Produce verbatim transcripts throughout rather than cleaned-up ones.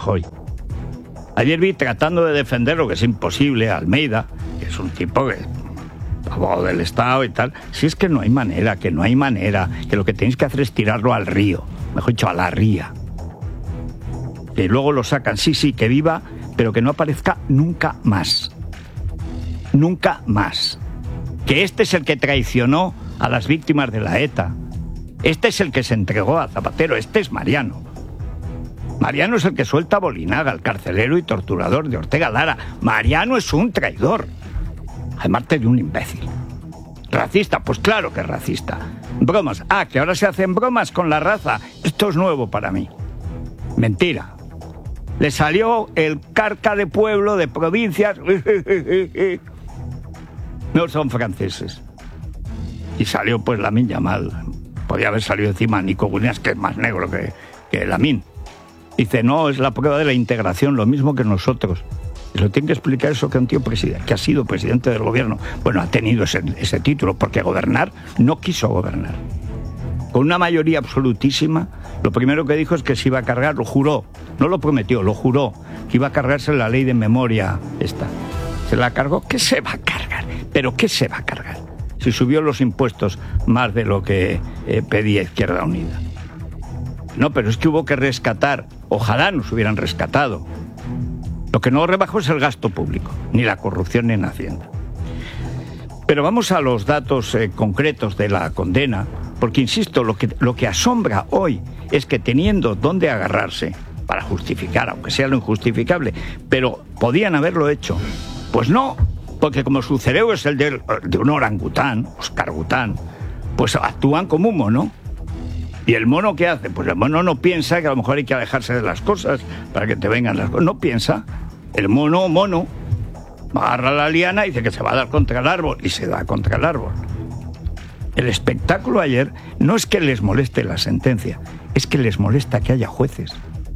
Rajoy. Ayer vi, tratando de defender lo que es imposible, a Almeida, que es un tipo que abogado del Estado y tal. Si es que no hay manera, que no hay manera, que lo que tenéis que hacer es tirarlo al río, mejor dicho, a la ría. Que luego lo sacan, sí, sí, que viva, pero que no aparezca nunca más. Nunca más. Que este es el que traicionó a las víctimas de la ETA. Este es el que se entregó a Zapatero, este es Mariano. Mariano es el que suelta a Bolinaga, el carcelero y torturador de Ortega Lara. Mariano es un traidor. Además de un imbécil. ¿Racista? Pues claro que es racista. Bromas. Ah, que ahora se hacen bromas con la raza. Esto es nuevo para mí. Mentira. Le salió el carca de pueblo, de provincias. No son franceses. Y salió pues Lamine Yamal. Podía haber salido encima Nico Williams, que es más negro que, que Lamine. Dice, no, es la prueba de la integración, lo mismo que nosotros. Y lo tiene que explicar eso que un tío presidente, que ha sido presidente del gobierno. Bueno, ha tenido ese, ese título, porque gobernar no quiso gobernar. Con una mayoría absolutísima, lo primero que dijo es que se iba a cargar, lo juró, no lo prometió, lo juró, que iba a cargarse la ley de memoria esta. ¿Se la cargó? ¿Qué se va a cargar? ¿Pero qué se va a cargar? Si subió los impuestos más de lo que eh, pedía Izquierda Unida. No, pero es que hubo que rescatar, ojalá nos hubieran rescatado. Lo que no rebajó es el gasto público, ni la corrupción en Hacienda. Pero vamos a los datos eh, concretos de la condena, porque, insisto, lo que, lo que asombra hoy es que teniendo dónde agarrarse para justificar, aunque sea lo injustificable, pero podían haberlo hecho. Pues no, porque como su cerebro es el de, de un orangután, Oscar Gután, pues actúan como un mono. ¿Y el mono qué hace? Pues el mono no piensa que a lo mejor hay que alejarse de las cosas para que te vengan las cosas. No piensa. El mono, mono, agarra la liana y dice que se va a dar contra el árbol. Y se da contra el árbol. El espectáculo ayer no es que les moleste la sentencia, es que les molesta que haya jueces.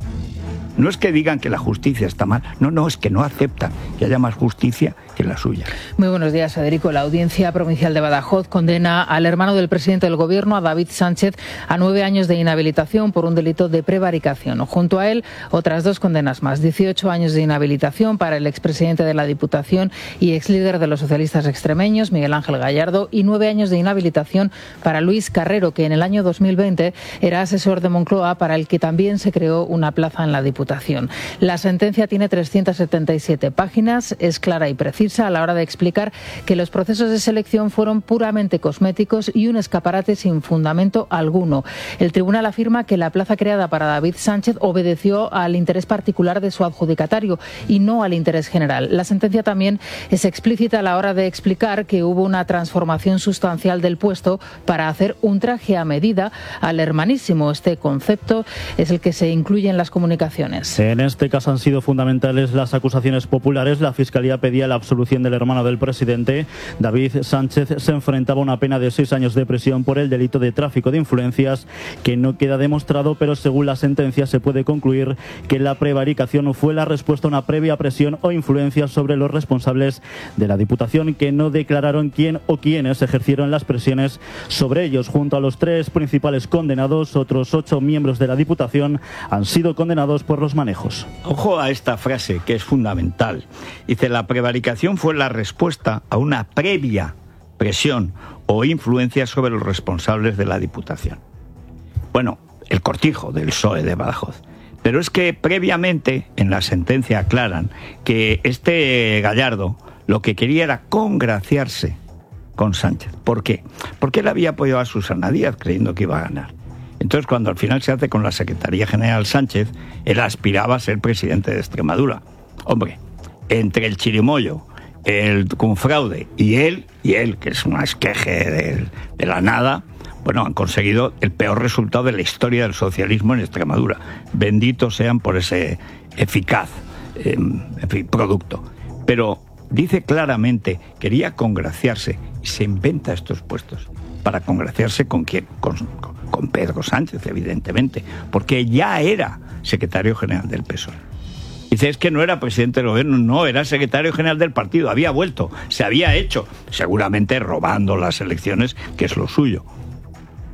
No es que digan que la justicia está mal, no, no, es que no aceptan que haya más justicia que la suya. Muy buenos días, Federico. La Audiencia Provincial de Badajoz condena al hermano del presidente del Gobierno, a David Sánchez, a nueve años de inhabilitación por un delito de prevaricación. Junto a él, otras dos condenas más. dieciocho años de inhabilitación para el expresidente de la Diputación y exlíder de los socialistas extremeños, Miguel Ángel Gallardo, y nueve años de inhabilitación para Luis Carrero, que en el año dos mil veinte era asesor de Moncloa, para el que también se creó una plaza en la Diputación. La sentencia tiene trescientas setenta y siete páginas, es clara y precisa a la hora de explicar que los procesos de selección fueron puramente cosméticos y un escaparate sin fundamento alguno. El tribunal afirma que la plaza creada para David Sánchez obedeció al interés particular de su adjudicatario y no al interés general. La sentencia también es explícita a la hora de explicar que hubo una transformación sustancial del puesto para hacer un traje a medida al hermanísimo. Este concepto es el que se incluye en las comunicaciones. En este caso han sido fundamentales las acusaciones populares. La Fiscalía pedía la absolución del hermano del presidente. David Sánchez se enfrentaba a una pena de seis años de prisión por el delito de tráfico de influencias, que no queda demostrado, pero según la sentencia se puede concluir que la prevaricación fue la respuesta a una previa presión o influencia sobre los responsables de la Diputación, que no declararon quién o quiénes ejercieron las presiones sobre ellos. Junto a los tres principales condenados, otros ocho miembros de la Diputación han sido condenados por los manejos. Ojo a esta frase, que es fundamental. Dice, la prevaricación fue la respuesta a una previa presión o influencia sobre los responsables de la Diputación. Bueno, el cortijo del P S O E de Badajoz. Pero es que previamente en la sentencia aclaran que este Gallardo lo que quería era congraciarse con Sánchez. ¿Por qué? Porque él había apoyado a Susana Díaz creyendo que iba a ganar. Entonces, cuando al final se hace con la Secretaría General Sánchez, él aspiraba a ser presidente de Extremadura. Hombre, entre el chirimoyo, el confraude y él, y él, que es un esqueje de, de la nada, bueno, han conseguido el peor resultado de la historia del socialismo en Extremadura. Benditos sean por ese eficaz eh, en fin, producto. Pero dice claramente, quería congraciarse y se inventa estos puestos. ¿Para congraciarse con quién? Con, con, con Pedro Sánchez, evidentemente, porque ya era secretario general del P S O E. Dice, es que no era presidente del gobierno, no, era secretario general del partido, había vuelto, se había hecho, seguramente robando las elecciones, que es lo suyo.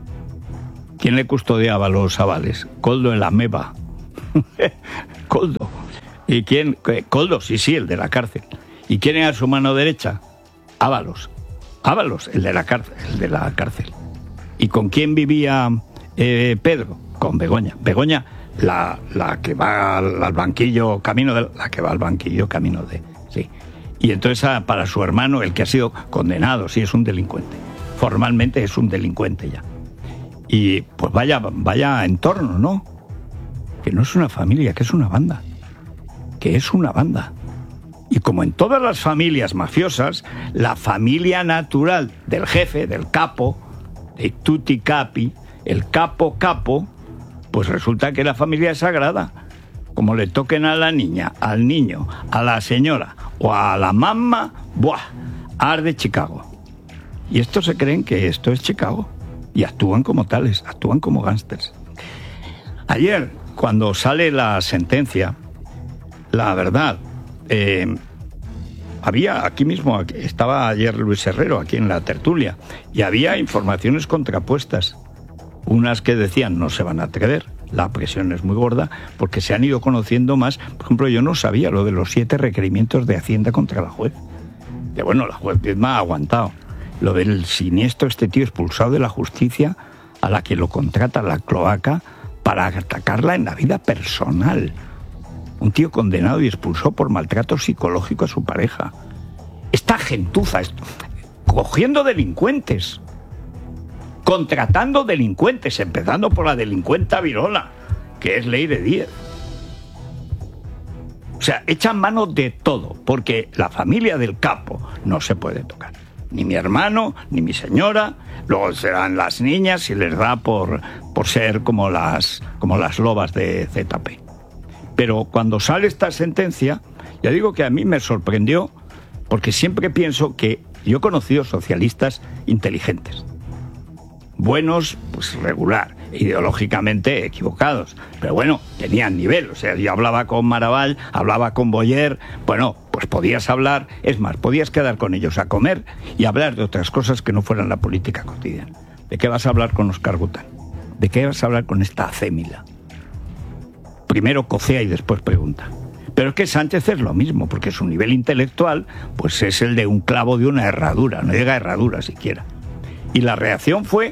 ¿Quién le custodiaba los avales? Coldo en la Meva. Coldo. ¿Y quién? Coldo, sí, sí, el de la cárcel. ¿Y quién era su mano derecha? Ábalos. Ábalos, el de la cárcel. El de la cárcel. ¿Y con quién vivía eh, Pedro? Con Begoña. Begoña, la, la que va al, al banquillo camino de... La que va al banquillo camino de... Sí. Y entonces para su hermano, el que ha sido condenado, sí, es un delincuente. Formalmente es un delincuente ya. Y pues vaya, vaya entorno, ¿no? Que no es una familia, que es una banda. Que es una banda. Y como en todas las familias mafiosas, la familia natural del jefe, del capo, de tutti capi, el capo capo, pues resulta que la familia es sagrada. Como le toquen a la niña, al niño, a la señora o a la mamá, ¡buah! Arde Chicago. Y estos se creen que esto es Chicago. Y actúan como tales, actúan como gángsters. Ayer, cuando sale la sentencia, la verdad, eh, había aquí mismo, estaba ayer Luis Herrero, aquí en la tertulia, y había informaciones contrapuestas. Unas que decían no se van a atrever, la presión es muy gorda, porque se han ido conociendo más. Por ejemplo, yo no sabía lo de los siete requerimientos de Hacienda contra la juez. Que bueno, la juez Viedma ha aguantado. Lo del siniestro, este tío expulsado de la justicia, a la que lo contrata la cloaca para atacarla en la vida personal. Un tío condenado y expulsado por maltrato psicológico a su pareja. Esta gentuza, esto, cogiendo delincuentes, contratando delincuentes, empezando por la delincuenta Virola, que es Leire Díez. O sea, echan mano de todo, porque la familia del capo no se puede tocar. Ni mi hermano, ni mi señora. Luego serán las niñas si les da por, por ser como las, como las lobas de Z P. Pero cuando sale esta sentencia, ya digo que a mí me sorprendió, porque siempre pienso que yo he conocido socialistas inteligentes. Buenos, pues regular, ideológicamente equivocados. Pero bueno, tenían nivel. O sea, yo hablaba con Maraval, hablaba con Boyer. Bueno, pues podías hablar, es más, podías quedar con ellos a comer y hablar de otras cosas que no fueran la política cotidiana. ¿De qué vas a hablar con Óscar Gután? ¿De qué vas a hablar con esta acémila? Primero cocea y después pregunta. Pero es que Sánchez es lo mismo, porque su nivel intelectual pues es el de un clavo de una herradura, no llega a herradura siquiera. Y la reacción fue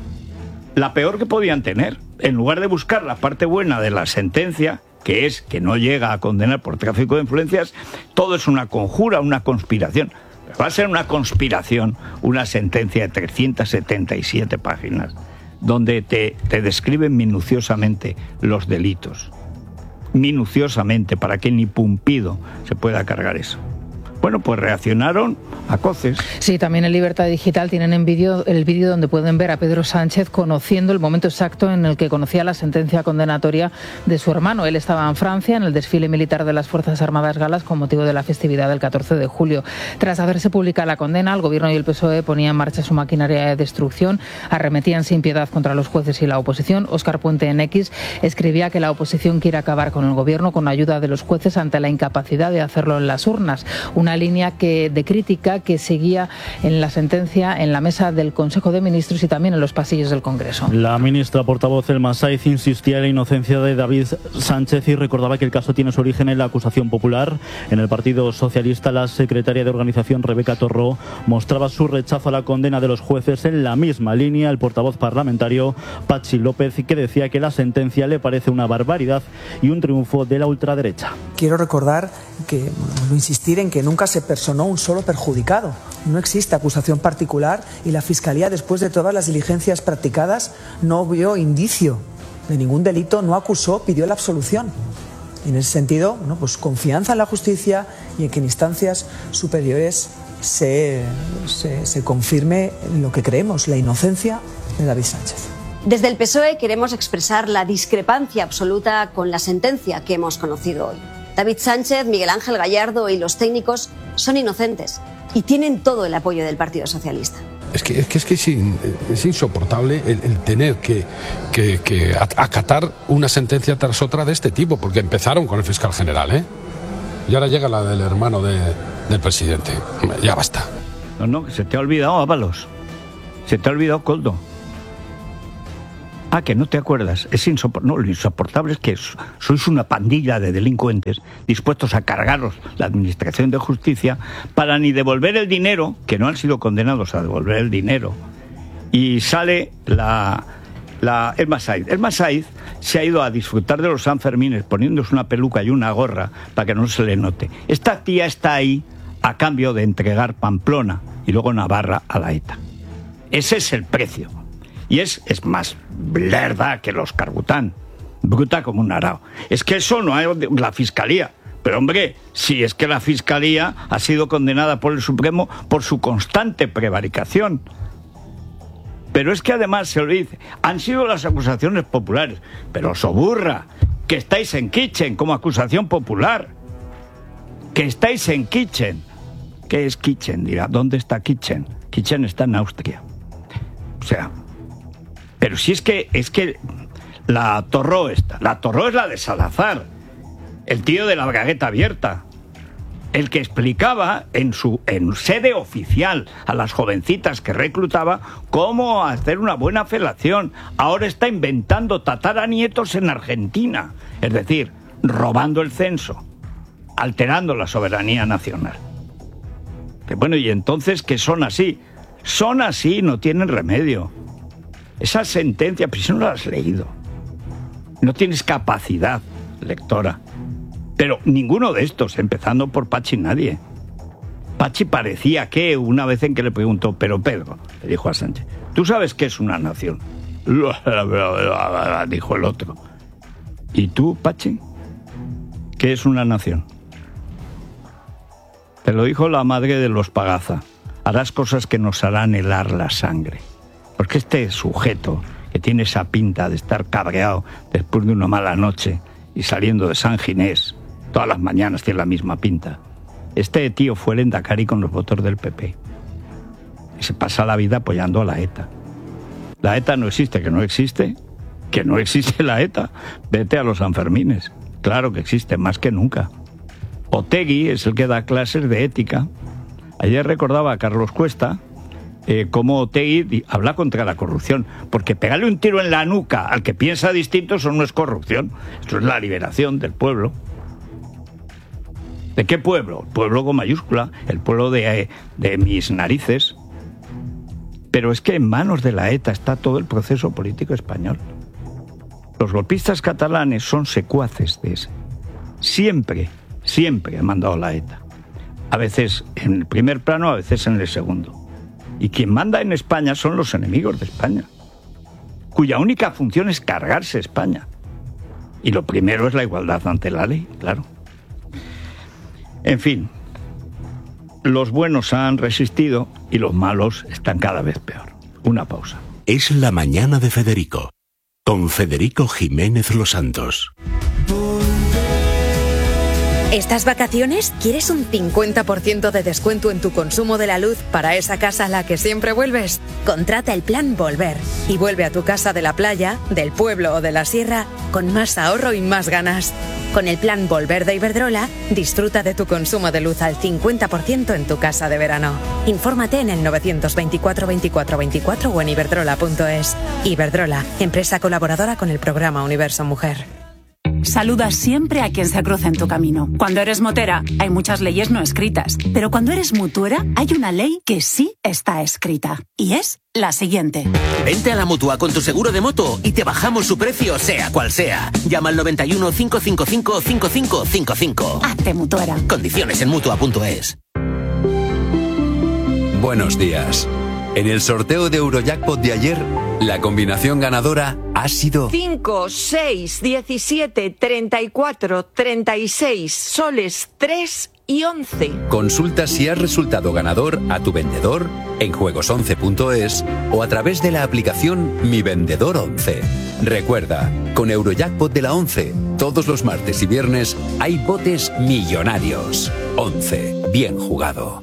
la peor que podían tener. En lugar de buscar la parte buena de la sentencia, que es que no llega a condenar por tráfico de influencias, todo es una conjura, una conspiración. Pero va a ser una conspiración, una sentencia de trescientas setenta y siete páginas, donde te, te describen minuciosamente los delitos. Minuciosamente, para que ni Pumpido se pueda cargar eso. Bueno, pues reaccionaron a coces. Sí, también en Libertad Digital tienen en vídeo el vídeo donde pueden ver a Pedro Sánchez conociendo el momento exacto en el que conocía la sentencia condenatoria de su hermano. Él estaba en Francia en el desfile militar de las Fuerzas Armadas galas con motivo de la festividad del catorce de julio. Tras haberse publicada la condena, el Gobierno y el P S O E ponían en marcha su maquinaria de destrucción, arremetían sin piedad contra los jueces y la oposición. Óscar Puente en X escribía que la oposición quiere acabar con el Gobierno con ayuda de los jueces ante la incapacidad de hacerlo en las urnas. Una línea que, de crítica que seguía en la sentencia en la mesa del Consejo de Ministros y también en los pasillos del Congreso. La ministra portavoz Elma Saiz insistía en la inocencia de David Sánchez y recordaba que el caso tiene su origen en la acusación popular. En el Partido Socialista, la secretaria de organización Rebeca Torró mostraba su rechazo a la condena de los jueces. En la misma línea, el portavoz parlamentario Patxi López, que decía que la sentencia le parece una barbaridad y un triunfo de la ultraderecha. Quiero recordar que, bueno, insistir en que nunca se personó un solo perjudicado. No existe acusación particular y la Fiscalía, después de todas las diligencias practicadas, no vio indicio de ningún delito, no acusó, pidió la absolución. En ese sentido, bueno, pues confianza en la justicia y en que en instancias superiores se, se, se confirme lo que creemos, la inocencia de David Sánchez. Desde el P S O E queremos expresar la discrepancia absoluta con la sentencia que hemos conocido hoy. David Sánchez, Miguel Ángel Gallardo y los técnicos son inocentes y tienen todo el apoyo del Partido Socialista. Es que es, que es, que es, in, es insoportable el, el tener que, que, que acatar una sentencia tras otra de este tipo, porque empezaron con el fiscal general, ¿eh? Y ahora llega la del hermano de, del presidente. Ya basta. No, no, se te ha olvidado, Ábalos. Se te ha olvidado, Coldo. Ah, que no te acuerdas. Es insopor- no, lo insoportable es que sois una pandilla de delincuentes dispuestos a cargaros la administración de justicia para ni devolver el dinero, que no han sido condenados a devolver el dinero. Y sale la, la, el Masaiz. El Masaiz se ha ido a disfrutar de los Sanfermines poniéndose una peluca y una gorra para que no se le note. Esta tía está ahí a cambio de entregar Pamplona y luego Navarra a la ETA. Ese es el precio. Y es, es más lerda que los Carbután, bruta como un arao. Es que eso no hay la Fiscalía. Pero hombre, si es que la Fiscalía ha sido condenada por el Supremo por su constante prevaricación. Pero es que además se lo dice, han sido las acusaciones populares. Pero os aburra, que estáis en Kitchen como acusación popular. Que estáis en Kitchen. ¿Qué es Kitchen? Dirá, ¿dónde está Kitchen? Kitchen está en Austria. O sea... Pero si es que, es que la Torró esta, la Torró es la de Salazar, el tío de la bragueta abierta, el que explicaba en su en sede oficial a las jovencitas que reclutaba cómo hacer una buena felación. Ahora está inventando tataranietos en Argentina, es decir, robando el censo, alterando la soberanía nacional. Que bueno, y entonces que son así, son así, no tienen remedio. Esa sentencia, pues no la has leído. No tienes capacidad lectora. Pero ninguno de estos, empezando por Pachi, nadie. Pachi parecía que, una vez en que le preguntó, pero Pedro, le dijo a Sánchez, ¿tú sabes qué es una nación? Dijo el otro. ¿Y tú, Pachi? ¿Qué es una nación? Te lo dijo la madre de los Pagaza. Harás cosas que nos harán helar la sangre. Porque este sujeto, que tiene esa pinta de estar cabreado después de una mala noche y saliendo de San Ginés, todas las mañanas tiene la misma pinta. Este tío fue el Endacari con los votos del P P. Y se pasa la vida apoyando a la ETA. La ETA no existe, que no existe, que no existe la ETA. Vete a los Sanfermines. Claro que existe, más que nunca. Otegi es el que da clases de ética. Ayer recordaba a Carlos Cuesta eh, cómo Otegi habla contra la corrupción, porque pegarle un tiro en la nuca al que piensa distinto eso no es corrupción, eso es la liberación del pueblo. ¿De qué pueblo? El pueblo con mayúscula, el pueblo de, de mis narices. Pero es que en manos de la ETA está todo el proceso político español. Los golpistas catalanes son secuaces de ese. Siempre, siempre ha mandado la ETA. A veces en el primer plano, a veces en el segundo. Y quien manda en España son los enemigos de España, cuya única función es cargarse España. Y lo primero es la igualdad ante la ley, claro. En fin, los buenos han resistido y los malos están cada vez peor. Una pausa. Es la mañana de Federico, con Federico Jiménez Los Santos. ¿Estas vacaciones quieres un cincuenta por ciento de descuento en tu consumo de la luz para esa casa a la que siempre vuelves? Contrata el plan Volver y vuelve a tu casa de la playa, del pueblo o de la sierra con más ahorro y más ganas. Con el plan Volver de Iberdrola, disfruta de tu consumo de luz al cincuenta por ciento en tu casa de verano. Infórmate en el novecientos veinticuatro veinticuatro veinticuatro o en iberdrola punto es. Iberdrola, empresa colaboradora con el programa Universo Mujer. Saluda siempre a quien se cruza en tu camino. Cuando eres motera, hay muchas leyes no escritas. Pero cuando eres mutuera, hay una ley que sí está escrita. Y es la siguiente. Vente a la Mutua con tu seguro de moto y te bajamos su precio, sea cual sea. Llama al noventa y uno, cinco cinco cinco, cinco cinco cinco cinco. Hazte mutuera. Condiciones en mutua punto es. Buenos días. En el sorteo de Eurojackpot de ayer, la combinación ganadora ha sido cinco, seis, diecisiete, treinta y cuatro, treinta y seis, soles tres y once. Consulta si has resultado ganador a tu vendedor en juegos once punto es o a través de la aplicación Mi Vendedor once. Recuerda, con Eurojackpot de la once, todos los martes y viernes hay botes millonarios. once. Bien jugado.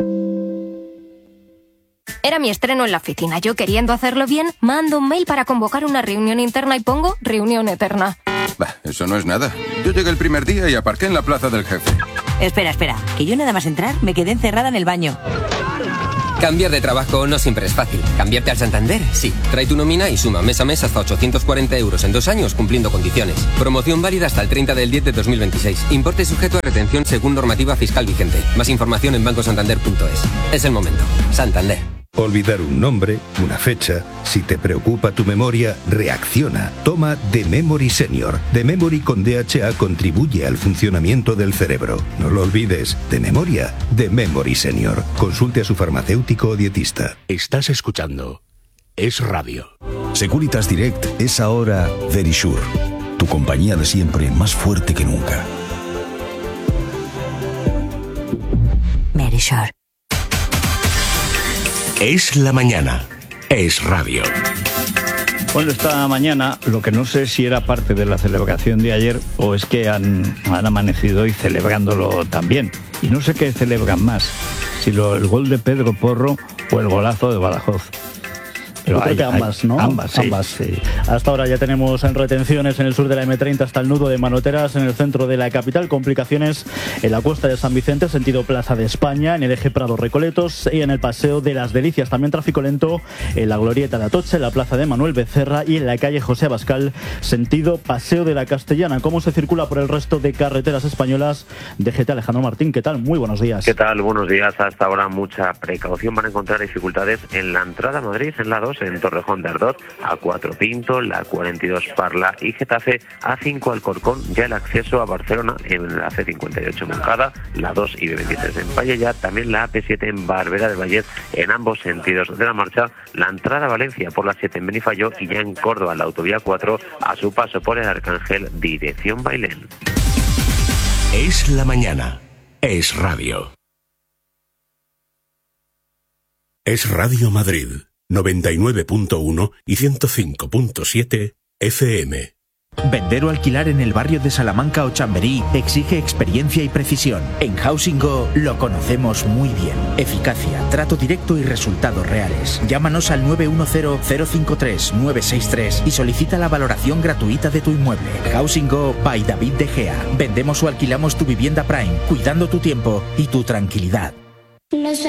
Era mi estreno en la oficina. Yo, queriendo hacerlo bien, mando un mail para convocar una reunión interna y pongo reunión eterna. Bah, eso no es nada. Yo llegué el primer día y aparqué en la plaza del jefe. Espera, espera, que yo nada más entrar me quedé encerrada en el baño. Cambiar de trabajo no siempre es fácil. ¿Cambiarte al Santander? Sí. Trae tu nómina y suma mes a mes hasta ochocientos cuarenta euros en dos años cumpliendo condiciones. Promoción válida hasta el treinta del diez de dos mil veintiséis. Importe sujeto a retención según normativa fiscal vigente. Más información en banco santander punto es. Es el momento. Santander. Olvidar un nombre, una fecha. Si te preocupa tu memoria, reacciona. Toma The Memory Senior. The Memory con D H A contribuye al funcionamiento del cerebro. No lo olvides. De memoria, The Memory Senior. Consulte a su farmacéutico o dietista. Estás escuchando Es Radio. Securitas Direct es ahora Verisure. Tu compañía de siempre más fuerte que nunca. Verisure. Es la mañana. Es Radio. Bueno, esta mañana, lo que no sé si era parte de la celebración de ayer o es que han, han amanecido hoy celebrándolo también. Y no sé qué celebran más, si lo, el gol de Pedro Porro o el golazo de Badajoz. Pero Yo creo hay, que ambas, ¿no? Ambas, sí. ambas, sí. Hasta ahora ya tenemos en retenciones en el sur de la eme treinta hasta el nudo de Manoteras, en el centro de la capital, complicaciones en la Cuesta de San Vicente, sentido Plaza de España, en el eje Prado-Recoletos y en el Paseo de las Delicias. También tráfico lento en la Glorieta de Atocha, en la Plaza de Manuel Becerra y en la calle José Abascal, sentido Paseo de la Castellana. ¿Cómo se circula por el resto de carreteras españolas? D G T Alejandro Martín, ¿qué tal? Muy buenos días. ¿Qué tal? Buenos días. Hasta ahora mucha precaución. Van a encontrar dificultades en la entrada a Madrid, en la dos, en Torrejón de Ardoz, A cuatro Pinto, la cuarenta y dos Parla y Getafe, A cinco Alcorcón, ya el acceso a Barcelona en la C cincuenta y ocho Moncada, la dos y B veintitrés en Pallejà, también la A P siete en Barberá del Vallès en ambos sentidos de la marcha, la entrada a Valencia por la siete en Benifayó y ya en Córdoba la autovía cuatro a su paso por el Arcángel, dirección Bailén. Es la mañana. Es Radio. Es Radio Madrid. noventa y nueve punto uno y ciento cinco punto siete F M. Vender o alquilar en el barrio de Salamanca o Chamberí exige experiencia y precisión. En Housing Go lo conocemos muy bien. Eficacia, trato directo y resultados reales. Llámanos al nueve uno cero, cero cinco tres, nueve seis tres y solicita la valoración gratuita de tu inmueble. Housing Go by David De Gea. Vendemos o alquilamos tu vivienda Prime, cuidando tu tiempo y tu tranquilidad. Los